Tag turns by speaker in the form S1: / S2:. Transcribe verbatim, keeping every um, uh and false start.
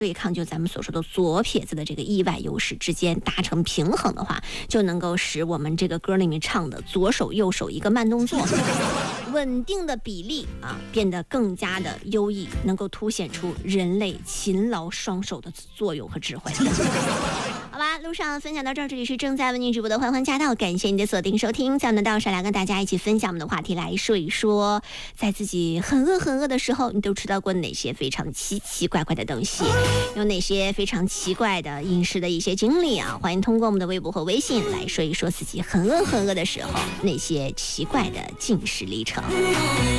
S1: 对抗就咱们所说的左撇子的这个意外优势之间达成平衡的话，就能够使我们这个歌里面唱的左手右手一个慢动作稳定的比例啊变得更加的优异，能够凸显出人类勤劳双手的作用和智慧。好吧，路上分享到这儿，这里是正在为您直播的欢欢驾到，感谢您的锁定收听。在我们的道上来跟大家一起分享我们的话题，来说一说在自己很饿很饿的时候，你都吃到过哪些非常奇奇怪怪的东西，有哪些非常奇怪的饮食的一些经历啊？欢迎通过我们的微博和微信来说一说自己很饿很饿的时候那些奇怪的进食历程。